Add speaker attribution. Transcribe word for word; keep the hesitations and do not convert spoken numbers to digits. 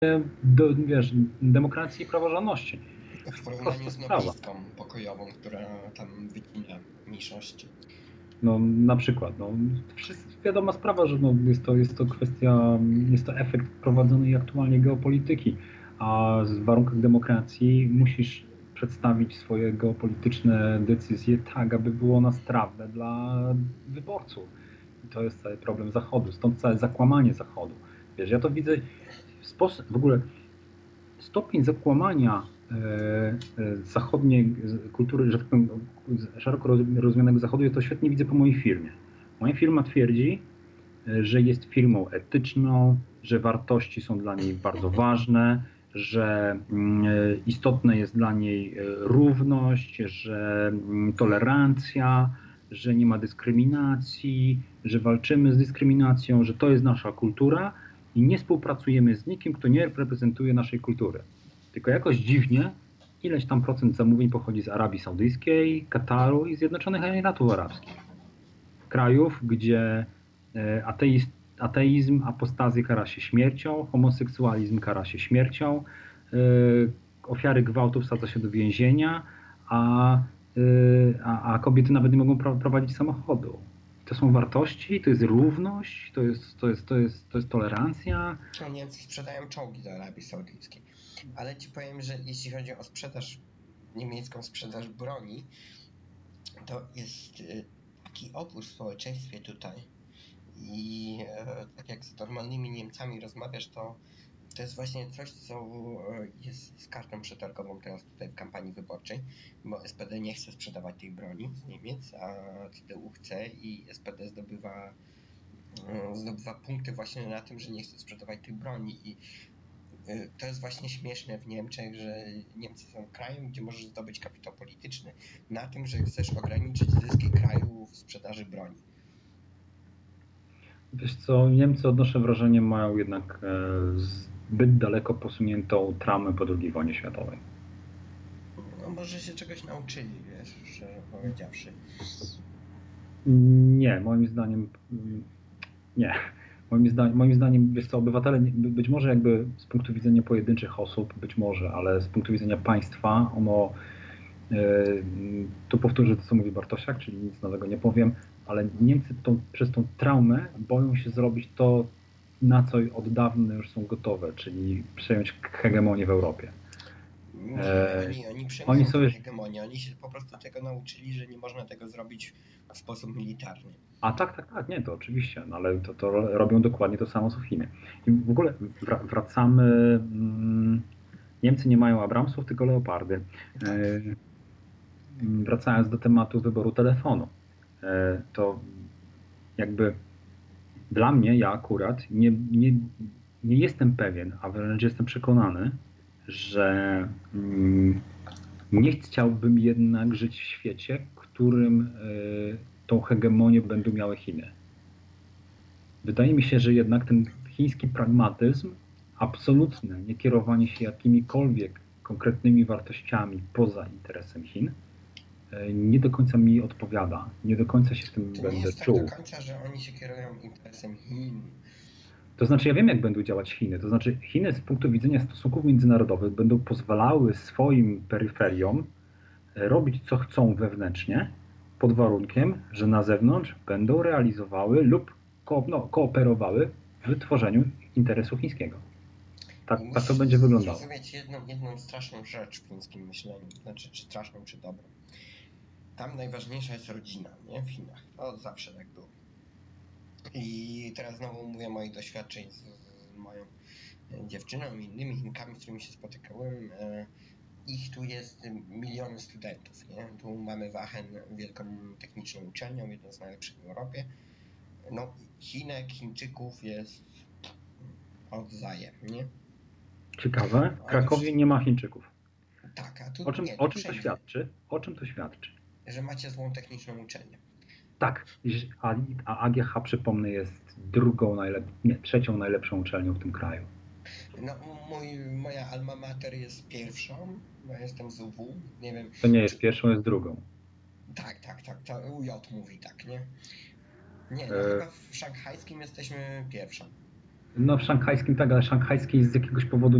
Speaker 1: do, wiesz, demokracji i praworządności.
Speaker 2: W porównaniu
Speaker 1: Prosta
Speaker 2: z
Speaker 1: sprawa.
Speaker 2: noblistką pokojową, która tam wycina mniejszości.
Speaker 1: No na przykład, no, wiadoma sprawa, że no, jest, to, jest to kwestia, jest to efekt prowadzonej aktualnie geopolityki, a w warunkach demokracji musisz przedstawić swoje geopolityczne decyzje tak, aby było ono strawne dla wyborców. I to jest cały problem Zachodu, stąd całe zakłamanie Zachodu. Wiesz, ja to widzę w sposób, w ogóle stopień zakłamania e, e, zachodniej kultury, że tak powiem, szeroko rozumianego Zachodu, ja to świetnie widzę po mojej firmie. Moja firma twierdzi, e, że jest firmą etyczną, że wartości są dla niej bardzo ważne, że mm, e, istotna jest dla niej e, równość, że mm, tolerancja, że nie ma dyskryminacji, że walczymy z dyskryminacją, że to jest nasza kultura i nie współpracujemy z nikim, kto nie reprezentuje naszej kultury. Tylko jakoś dziwnie ileś tam procent zamówień pochodzi z Arabii Saudyjskiej, Kataru i Zjednoczonych Emiratów Arabskich. Krajów, gdzie e, ateizm, ateizm, apostazję kara się śmiercią, homoseksualizm kara się śmiercią, e, ofiary gwałtu wsadza się do więzienia, a, e, a, a kobiety nawet nie mogą prowadzić samochodu. To są wartości, to jest równość, to jest, to jest, to jest, to jest tolerancja.
Speaker 2: No, Niemcy sprzedają czołgi do Arabii Saudyjskiej. Ale ci powiem, że jeśli chodzi o sprzedaż, niemiecką sprzedaż broni, to jest taki opór w społeczeństwie tutaj. I e, tak jak z normalnymi Niemcami rozmawiasz, to to jest właśnie coś, co jest z kartą przetargową teraz tutaj w kampanii wyborczej, bo S P D nie chce sprzedawać tej broni z Niemiec, a C D U chce i S P D zdobywa, zdobywa punkty właśnie na tym, że nie chce sprzedawać tej broni. I to jest właśnie śmieszne w Niemczech, że Niemcy są krajem, gdzie możesz zdobyć kapitał polityczny na tym, że chcesz ograniczyć zyski kraju w sprzedaży broni.
Speaker 1: Wiesz co, Niemcy, odnoszę wrażenie, mają jednak zbyt daleko posuniętą traumę po drugiej wojnie światowej.
Speaker 2: No może się czegoś nauczyli, wiesz, szczerze powiedziawszy.
Speaker 1: Nie, moim zdaniem nie. Moim zdaniem, moim zdaniem, wiesz co, obywatele, być może jakby z punktu widzenia pojedynczych osób, być może, ale z punktu widzenia państwa, ono, yy, tu powtórzę to, co mówi Bartosiak, czyli nic nowego nie powiem, ale Niemcy tą, przez tą traumę boją się zrobić to, na co od dawna już są gotowe, czyli przejąć hegemonię w Europie.
Speaker 2: Nie, oni, oni przejmują
Speaker 1: oni są już...
Speaker 2: hegemonię, oni się po prostu tego nauczyli, że nie można tego zrobić w sposób militarny.
Speaker 1: A tak, tak, tak, nie, to oczywiście, no ale to, to robią dokładnie to samo co Chiny. I w ogóle wracamy, mm, Niemcy nie mają Abramsów, tylko Leopardy.
Speaker 2: Tak.
Speaker 1: Wracając do tematu wyboru telefonu, to jakby dla mnie, ja akurat nie, nie, nie jestem pewien, a wręcz jestem przekonany, że nie chciałbym jednak żyć w świecie, w którym tą hegemonię będą miały Chiny. Wydaje mi się, że jednak ten chiński pragmatyzm, absolutne niekierowanie się jakimikolwiek konkretnymi wartościami poza interesem Chin, nie do końca mi odpowiada. Nie do końca się w tym
Speaker 2: to
Speaker 1: będę
Speaker 2: nie jest
Speaker 1: czuł.
Speaker 2: Tak do końca, że oni się kierują interesem Chin.
Speaker 1: To znaczy, ja wiem, jak będą działać Chiny. To znaczy, Chiny z punktu widzenia stosunków międzynarodowych będą pozwalały swoim peryferiom robić, co chcą wewnętrznie, pod warunkiem, że na zewnątrz będą realizowały lub ko no, kooperowały w tworzeniu interesu chińskiego. Tak, tak to będzie wyglądało.
Speaker 2: Zrozumieć jedną, jedną straszną rzecz w chińskim myśleniu, znaczy czy straszną, czy dobrą. Tam najważniejsza jest rodzina, nie? W Chinach. To zawsze tak było. I teraz znowu mówię o moich doświadczeń z, z moją dziewczyną i innymi Chinkami, z którymi się spotykałem. Ich tu jest miliony studentów, nie? Tu mamy Wachen, wielką techniczną uczelnią, jedną z najlepszych w Europie. No, Chinek, Chińczyków jest odzajem, nie?
Speaker 1: Ciekawe, w Krakowie nie ma Chińczyków.
Speaker 2: Tak, a tu
Speaker 1: o czym,
Speaker 2: nie,
Speaker 1: o czym to świadczy? O czym to świadczy?
Speaker 2: Że macie złą techniczną uczelnię.
Speaker 1: Tak, a, a A G H, przypomnę, jest drugą, najlep- nie, trzecią najlepszą uczelnią w tym kraju.
Speaker 2: No, mój, moja alma mater jest pierwszą, ja jestem z U W, nie wiem.
Speaker 1: To nie jest czy... pierwszą, jest drugą.
Speaker 2: Tak, tak, tak, to U J mówi tak, nie? Nie, no e... chyba w szanghajskim jesteśmy pierwszą.
Speaker 1: No w szanghajskim tak, ale szanghajskiej z jakiegoś powodu